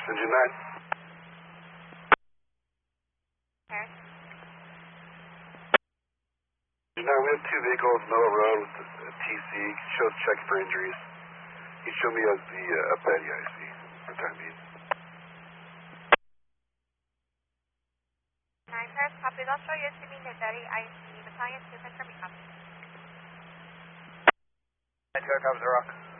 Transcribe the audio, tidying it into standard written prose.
Engine 9. Okay. Engine 9, we have two vehicles, Miller Road with a TC. Shows check for injuries. He showed me as the up at EIC for time being. 9 Paris, copy. I'll show you assuming that IC. Battalion 2, confirm me copy. 9 Paris, comes the rock.